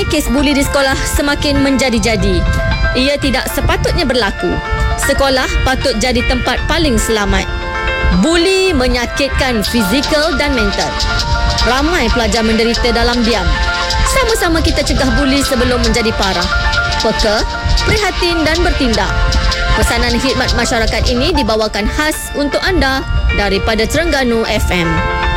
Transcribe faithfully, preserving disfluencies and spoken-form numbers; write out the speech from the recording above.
kes buli di sekolah semakin menjadi-jadi. Ia tidak sepatutnya berlaku. Sekolah patut jadi tempat paling selamat. Buli menyakitkan fizikal dan mental. Ramai pelajar menderita dalam diam. Sama-sama kita cegah buli sebelum menjadi parah. Peka, prihatin dan bertindak. Pesanan khidmat masyarakat ini dibawakan khas untuk anda daripada Terengganu F M.